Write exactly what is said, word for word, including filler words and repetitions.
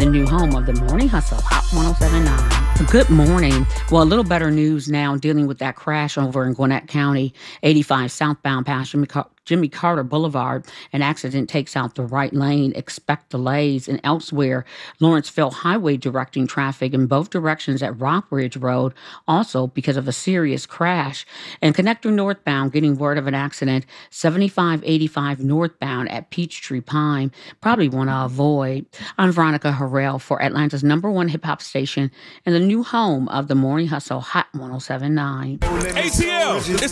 the new home of the Morning Hustle, Hot ten seventy-nine. Good morning. Well, a little better news now dealing with that crash over in Gwinnett County, eighty-five southbound past Jimmy, Car- Jimmy Carter Boulevard. An accident takes out the right lane. Expect delays. And elsewhere, Lawrenceville Highway directing traffic in both directions at Rockbridge Road, also because of a serious crash. And connector northbound, getting word of an accident, seventy-five eighty-five northbound at Peachtree Pine. Probably want to avoid. I'm Veronica Harrell for Atlanta's number one hip hop station and the new home of the Morning Hustle, Hot ten seventy-nine. A T L, it's